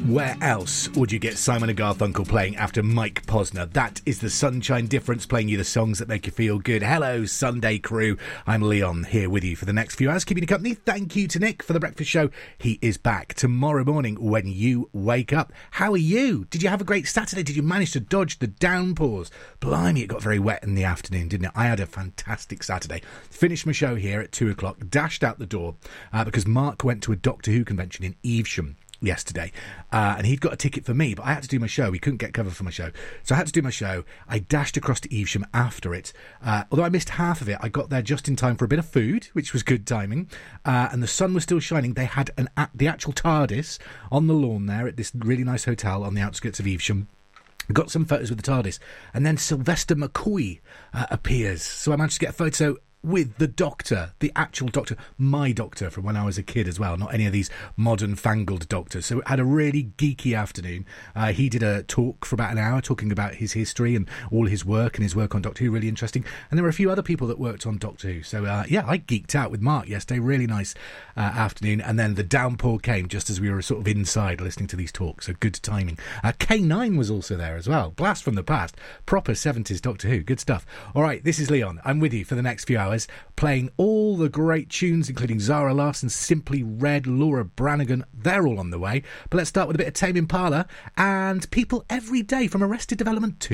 Where else would you get Simon and Garfunkel playing after Mike Posner? That is the Sunshine Difference, playing you the songs that make you feel good. Hello, Sunday crew. I'm Leon, here with you for the next few hours, keeping you company. Thank you to Nick for the breakfast show. He is back tomorrow morning when you wake up. How are you? Did you have a great Saturday? Did you manage to dodge the downpours? Blimey, it got very wet in the afternoon, didn't it? I had a fantastic Saturday. Finished my show here at 2 o'clock, dashed out the door because Mark went to a Doctor Who convention in Evesham yesterday, and he'd got a ticket for me, but I had to do my show. He couldn't get cover for my show, so I had to do my show. I dashed across to Evesham after it. Although I missed half of it, I got there just in time for a bit of food, which was good timing, and the sun was still shining. They had the actual TARDIS on the lawn there at this really nice hotel on the outskirts of Evesham. Got some photos with the TARDIS, and then Sylvester McCoy appears, so I managed to get a photo with the Doctor, the actual Doctor, my Doctor from when I was a kid as well, not any of these modern fangled Doctors. So I had a really geeky afternoon. He did a talk for about an hour talking about his history and all his work and his work on Doctor Who, really interesting. And there were a few other people that worked on Doctor Who. So yeah, I geeked out with Mark yesterday, really nice afternoon. And then the downpour came just as we were sort of inside listening to these talks, so good timing. K9 was also there as well, blast from the past, proper 70s Doctor Who, good stuff. All right, this is Leon, I'm with you for the next few hours, playing all the great tunes, including Zara Larsson, Simply Red, Laura Branigan. They're all on the way. But let's start with a bit of Tame Impala and People Every Day from Arrested Development 2.